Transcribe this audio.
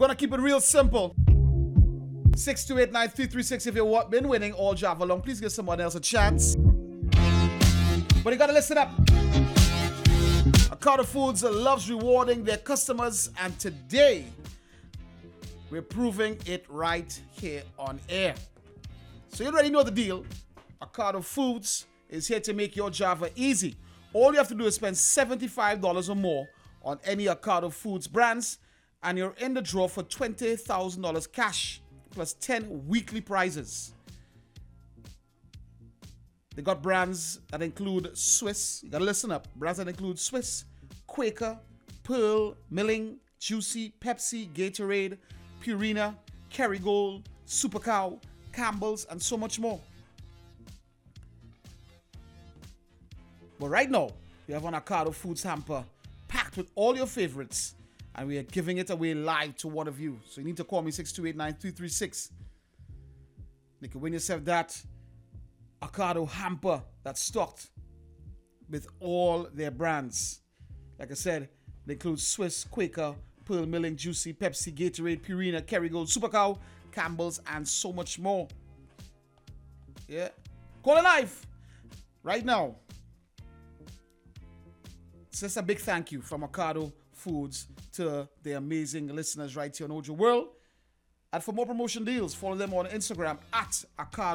gonna keep it real simple. 6289336 if you've been winning all Java long. Please give someone else a chance. But you gotta listen up. Ocado Foods loves rewarding their customers, and today we're proving it right here on air. So you already know the deal. Ocado Foods is here to make your Java easy. All you have to do is spend $75 or more on any Ocado Foods brands, and you're in the draw for $20,000 cash plus 10 weekly prizes. They got brands that include Swiss. You gotta listen up. Brands that include Swiss, Quaker, Pearl, Milling, Juicy, Pepsi, Gatorade, Purina, Kerrygold, Super Cow, Campbell's, and so much more. But right now, we have an Ocado Foods hamper packed with all your favorites, and we are giving it away live to one of you. So you need to call me 6289336. You can win yourself that Ocado hamper that's stocked with all their brands. Like I said, they include Swiss, Quaker, Pearl, Milling, Juicy, Pepsi, Gatorade, Purina, Kerrygold, Super Cow, Campbell's, and so much more. Yeah. Call it live right now. So it's a big thank you from Ocado Foods to the amazing listeners right here on Ojo World. And for more promotion deals, follow them on Instagram at Ocado.